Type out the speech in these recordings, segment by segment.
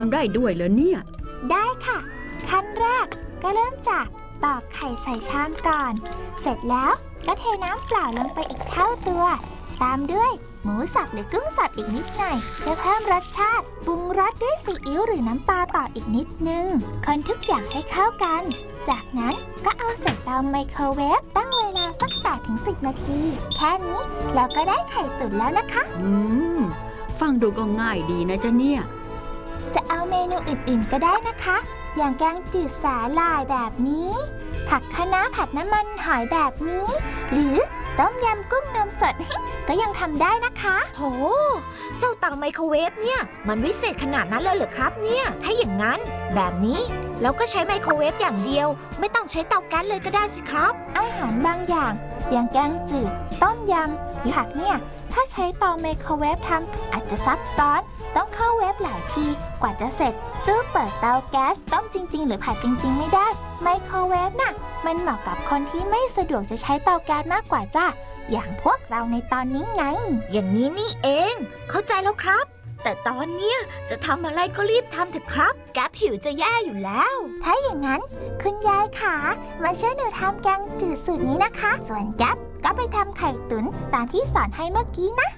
ทำได้ด้วยเหรอเนี่ยได้ค่ะขั้นแรกก็เริ่มจากตอกไข่ใส่ชามก่อนเสร็จแล้วก็เทน้ำเปล่าลงไปอีกเท่าตัวตามด้วยหมูสับหรือกุ้งสับอีกนิดหน่อยเพื่อเพิ่มรสชาติปรุงรสด้วยซีอิ๊วหรือน้ำปลาต่ออีกนิดนึงคนทุกอย่างให้เข้ากันจากนั้นก็เอาใส่เตาไมโครเวฟตั้งเวลาสัก 8-10 นาทีแค่นี้เราก็ได้ไข่ตุ๋นแล้วนะคะฟังดูก็ง่ายดีนะจ๊ะเนี่ยจะเอาเมนูอื่นๆก็ได้นะคะอย่างแกงจืดสาหร่ายแบบนี้ผักคะน้าผัดน้ำมันหอยแบบนี้หรือต้มยำกุ้งนมสด ก็ยังทำได้นะคะโหเจ้าเตาไมโครเวฟเนี่ยมันวิเศษขนาดนั้นเลยเหรอครับเนี่ยถ้าอย่างนั้นแบบนี้เราก็ใช้ไมโครเวฟอย่างเดียวไม่ต้องใช้เตาแก๊สเลยก็ได้สิครับอาหารบางอย่างอย่างแกงจืดต้มยำหรือผักเนี่ยถ้าใช้เตาไมโครเวฟทำอาจจะซับซ้อนต้องเข้าเวฟหลายทีกว่าจะเสร็จสู้เปิดเตาแก๊สต้มจริงๆหรือผัดจริงๆไม่ได้ไมโครเวฟน่ะมันเหมาะกับคนที่ไม่สะดวกจะใช้เตาแก๊สมากกว่าจ้ะอย่างพวกเราในตอนนี้ไงอย่างนี้นี่เองเข้าใจแล้วครับแต่ตอนเนี้ยจะทำอะไรก็รีบทำเถอะครับแก๊ปหิวจะแย่อยู่แล้วถ้าอย่างนั้นคุณยายขามาช่วยหนูทำแกงจืดสูตรนี้นะคะส่วนแก๊ปก็ไปทำไข่ตุ๋นตามที่สอนให้เมื่อกี้นะ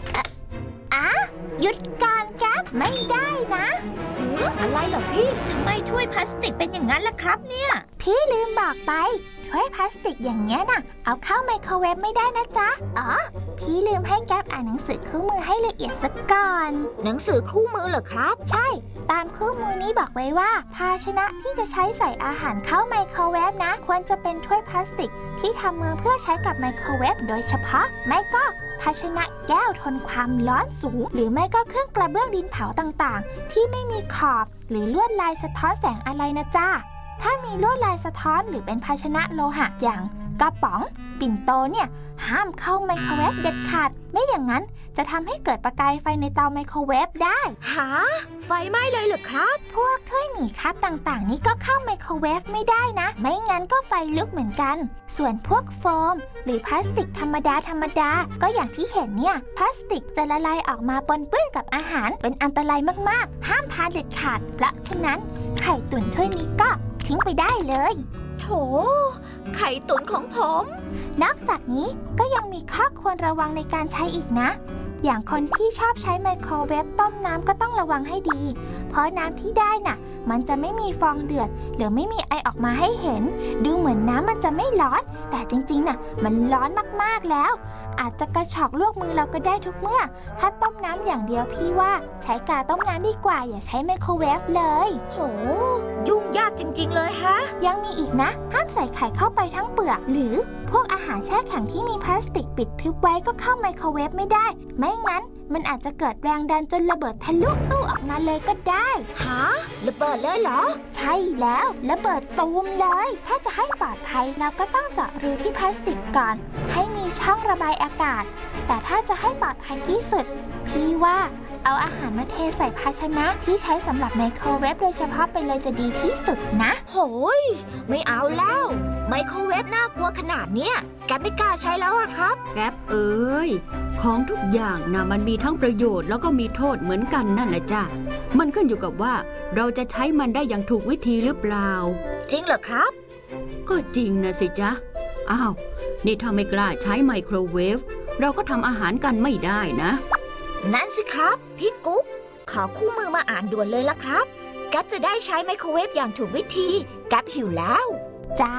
หยุดก่อนแก๊ปไม่ได้นะอะไรเหรอพี่ทำไมถ้วยพลาสติกเป็นอย่างนั้นล่ะครับเนี่ยพี่ลืมบอกไปถ้วยพลาสติกอย่างเงี้ยน่ะเอาเข้าไมโครเวฟไม่ได้นะจ๊ะพี่ลืมให้แก๊ปอ่านหนังสือคู่มือให้ละเอียดสักก่อนหนังสือคู่มือเหรอครับใช่ตามคู่มือนี้บอกไว้ว่าภาชนะที่จะใช้ใส่อาหารเข้าไมโครเวฟนะควรจะเป็นถ้วยพลาสติกที่ทำมือเพื่อใช้กับไมโครเวฟโดยเฉพาะไม่ก็ภาชนะแก้วทนความร้อนสูงหรือไม่ก็เครื่องกระเบื้องดินเผาต่างๆที่ไม่มีขอบหรือลวดลายสะท้อนแสงอะไรนะจ๊ะถ้ามีลวดลายสะท้อนหรือเป็นภาชนะโลหะอย่างกระป๋องปิ่นโตเนี่ยห้ามเข้าไมโครเวฟเด็ดขาดไม่อย่างนั้นจะทำให้เกิดประกายไฟในเตาไมโครเวฟได้หาไฟไหม้เลยเหรอครับพวกถ้วยหมี่คัพต่างๆนี้ก็เข้าไมโครเวฟไม่ได้นะไม่งั้นก็ไฟลุกเหมือนกันส่วนพวกโฟมหรือพลาสติกธรรมดาก็อย่างที่เห็นเนี่ยพลาสติกจะละลายออกมาปนเปื้อนกับอาหารเป็นอันตรายมากๆห้ามทานเด็ดขาดเพราะฉะนั้นไข่ตุ๋นถ้วยนี้ก็ทิ้งไปได้เลยโถไข่ตุ๋นของผมนอกจากนี้ก็ยังมีข้อควรระวังในการใช้อีกนะอย่างคนที่ชอบใช้ไมโครเวฟต้มน้ำก็ต้องระวังให้ดีเพราะน้ำที่ได้น่ะมันจะไม่มีฟองเดือดหรือไม่มีไอออกมาให้เห็นดูเหมือนน้ำมันจะไม่ร้อนแต่จริงๆน่ะมันร้อนมากๆแล้วอาจจะกระชอกลวกมือเราก็ได้ทุกเมื่อถ้าต้มน้ำอย่างเดียวพี่ว่าใช้กาต้มน้ำดีกว่าอย่าใช้ไมโครเวฟเลยโหยุ่งยากจริงๆเลยฮะยังมีอีกนะห้ามใส่ไข่เข้าไปทั้งเปลือกหรือพวกอาหารแช่แข็งที่มีพลาสติกปิดทึบไว้ก็เข้าไมโครเวฟไม่ได้ไม่งั้นมันอาจจะเกิดแรงดันจนระเบิดทะลุตู้ออกมาเลยก็ได้ฮะระเบิดเลยเหรอใช่แล้วระเบิดตูมเลยถ้าจะให้ปลอดภัยเราก็ต้องเจาะรูที่พลาสติกก่อนให้มีช่องระบายอากาศแต่ถ้าจะให้ปลอดภัยที่สุดพี่ว่าเอาอาหารมาเทใส่ภาชนะที่ใช้สำหรับไมโครเวฟโดยเฉพาะไปเลยจะดีที่สุดนะโหยไม่เอาแล้วไมโครเวฟน่ากลัวขนาดเนี้ยแกไม่กล้าใช้แล้วครับแก๊ปเอ้ยของทุกอย่างนะมันมีทั้งประโยชน์แล้วก็มีโทษเหมือนกันนั่นแหละจ้ะมันขึ้นอยู่กับว่าเราจะใช้มันได้อย่างถูกวิธีหรือเปล่าจริงเหรอครับก็จริงนะสิจ๊ะอ้าวนี่ถ้าไม่กล้าใช้ไมโครเวฟเราก็ทำอาหารกันไม่ได้นะนั่นสิครับพี่กุ๊กขอคู่มือมาอ่านด่วนเลยละครับแก๊ปจะได้ใช้ไมโครเวฟอย่างถูกวิธีแก๊ปหิวแล้วจ้า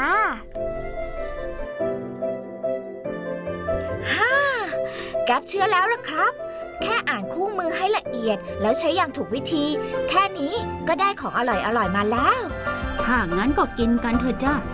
แก๊ปเชื่อแล้วล่ะครับแค่อ่านคู่มือให้ละเอียดแล้วใช้อย่างถูกวิธีแค่นี้ก็ได้ของอร่อยมาแล้วถ้างั้นก็กินกันเถอะจ้า